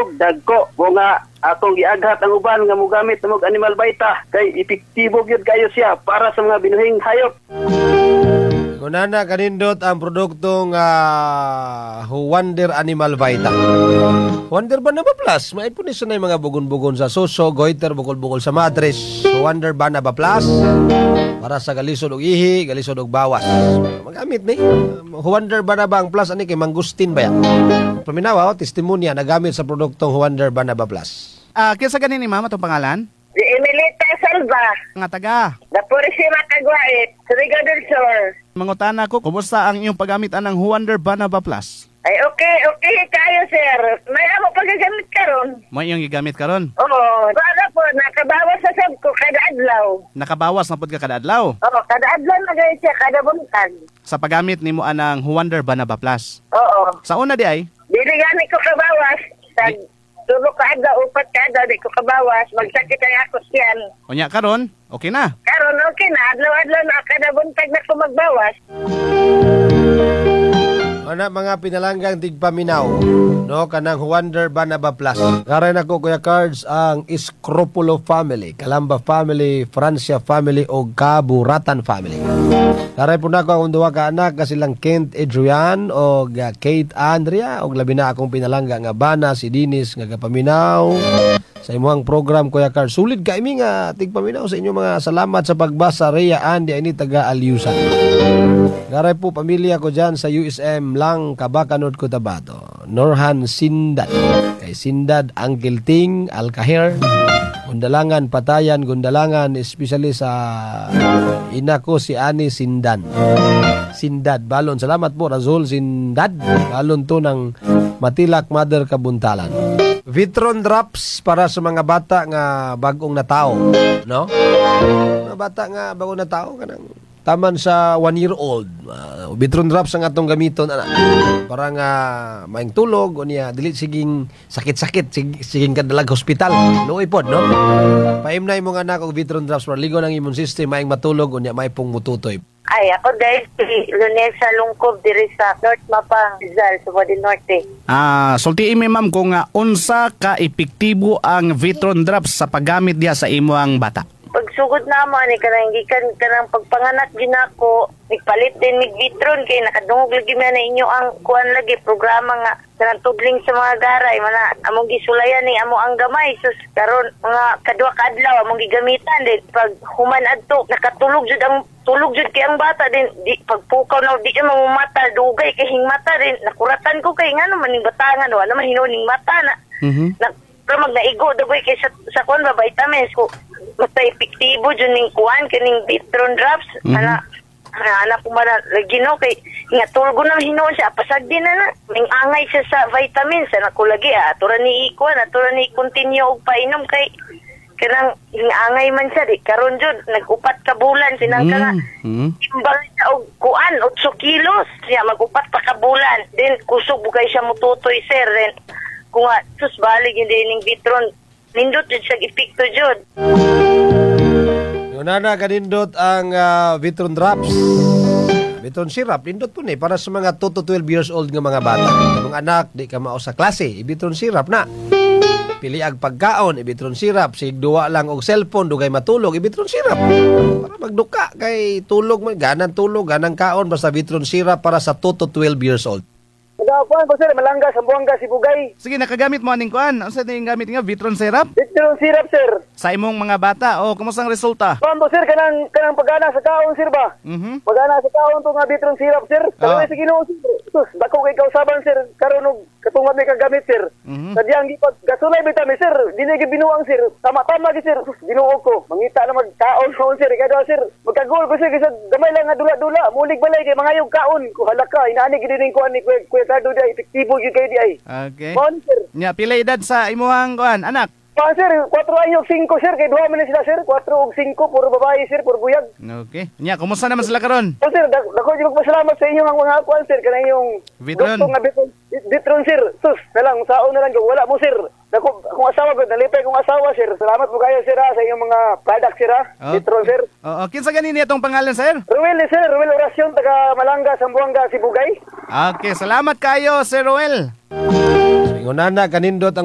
lungkob dagko nga atong giaghat ang uban nga mogamit og animal vita kay epektibo gyud kayo siya para sa mga binuhing hayop. Kunana kanindot ang produktong Wonder Animal Vita. Wonder Banaba Plus. Maipon isa na yung mga bugon-bugon sa suso, goiter, bukol-bukol sa matres. Wonder Banaba Plus. Para sa galisod og ihi, galisod og bawas. Magamit ni. Wonder Banaba ang Plus. Ani kay Mangustin ba yan? Paminawa, testimonya nagamit sa produktong Wonder Banaba Plus. Kinsa ganin ni mama itong pangalan? Si Emilita Salva. Nga taga. The Purisima Kagwait. Surigao del Sur. Mangutana ko, kumusta ang iyong paggamit ng Wonder Banaba Plus? Ay, okay kayo, sir. May ako pagagamit karon. Mo iyong gigamit karon? Oo. Para po, nakabawas sa sab ko kada adlaw. Nakabawas na pud ka kada adlaw? Oo, kada adlaw na gaya siya, kada buntag. Sa paggamit nimo anang Wonder Banaba Plus. Oo. Sa una di ay? Dili gani ko kabawas. Tulo ka adlaw, upat ka adlaw, di ko kabawas. Magsakit ang ako siyan. Unya karon, okay na. Karon, okay na. Adlaw-adlaw na, kada buntag na ko magbawas. Ana mga pinalanggang tigpaminaw, no, kanang Wonder Banaba Plus. Karay nako Kuya Cards ang Escropulo family, Calamba family, Francia family o Kaburatan family. Karay po nako ang duha ka anak nga silang Kent Adrian o Kate Andrea o labi na akong pinalangga nga bana si Dinis nga gapaminaw sa imuhang program Kuya Cards. Sulit ka imi nga tigpaminaw sa inyo mga salamat sa pagbasa. Rhea Andy ini taga Aliusan. Karay po pamilya ko dyan sa USM lang Kabakanod Cotabato. Norhan Sindad. Kay Sindad Uncle Ting Alcahir. Gundalangan Patayan, Gundalangan, especially sa ina ko si Ani Sindan. Sindad Balon. Salamat po Razul Sindad. Balon to ng Matilak Mother Kabuntalan. Vitron drops para sa mga bata nga bagong natao, no? Mga bata nga bagong natao kanang taman sa 1 year old. Vitron drops ang atong gamiton ana. Para nga maing tulog o niya dili siging sakit-sakit siging kadalag hospital. Luoy pod, no? Paimnay mo nga anak og Vitron drops para ligo ng immune system maing matulog o niya may pong mututoy. Ay, ako dahil si Lunesa Lungkob diri sa North Mapang, Rizal, Subo del Norte. Sultiin mi ma'am kung unsa ka epektibo ang Vitron drops sa paggamit diya sa imong bata. Pagsugod na mo, kanang gikan kanang pagpanganak ginako, nagpalit din mig Vitron kay nakadungog lagi man na inyo ang kuan lagi programa nga kanang tudling sa mga garay mana among gisulayan ni amo ang gamay sus karon mga kadua ka adlaw among gigamitan din pag human adto nakatulog jud ang tulog jud kay ang bata din di pagpukaw na di mo mata dugay kay hingmata din nakuratan ko kay ngano maning batangan wala man hinuning mata na. Pero magnaigo dugay kay sa kuan ba vitamins ko basta epektibo jud ning kuan kaning Vitron drops anak ko man lagi no kay nga tulgo na hinuon siya pasag din na ming angay siya sa vitamins na ko lagi aturan ni ikuan aturan ni continue og painom kay kanang angay man siya di karon jud nagupat ka bulan sinang kana timbang siya og kuan 8 kilos siya magupat pa ka bulan then kusog bugay siya mututoy sir then kung sus balig yung dining Vitron nindot jud siya epekto jud. Nana kanindot ang Vitron drops. Vitron syrup nindot po ni para sa mga 2 to 12 years old nga mga bata. Kung anak di ka mao sa klase, Vitron syrup na. Pili ag pagkaon, Vitron syrup. Sigduwa lang og cellphone dugay matulog, Vitron syrup. Para magduka kay tulog man ganang tulog, ganang kaon basta Vitron syrup para sa 2 to 12 years old. Kuan ko sir, Malanga, Sambuanga, Sibugay. Sige, nakagamit mo aning kuan. Unsa ning gamit nga Vitron syrup? Vitron syrup sir. Sa imong mga bata kumusta ang resulta? Kuan sir kanang pagana sa kaon sir ba? Pagana sa kaon to nga Vitron syrup sir. Sa Ginoo sir. Sus, dako kay kausaban sir karon og katungad may kagamit sir. Sadyang gipag gasulay bitamin sir. Dili gi binuang sir. Tama-tama gi sir. Sus, Ginoo ko. Mangita na magkaon ko sir kada sir. Magkagol ko sir kasi gamay lang nga dula-dula. Mulig balay kay mangayog kaon ko halaka inaani gid ning kuan ni Kado di epektibo gyud kay di ay. Okay. Mon sir. Nya pila edad sa imong kuan anak? Sir, 4 anyog 5 sir kay duha man sila sir, 4 ug 5 puro babae sir, puro buyag. Okay. Nya kumusta naman sila karon? Sir, dako gyud magpasalamat sa inyo ang mga kuan sir kanang yung Vitron. nga Vitron sir. Sus, nalang saon na lang gyud wala mo sir. Dako kung asawa gud nalipay kung asawa sir. Salamat po kayo sir sa inyong mga product sir. Vitron sir. Kinsa ganini itong pangalan sir? Ruel sir, Ruel Orasyon taga Malanga, Sambuanga, Sibugay. Okay, salamat kayo Sir Roel. Ngunana kanindot ang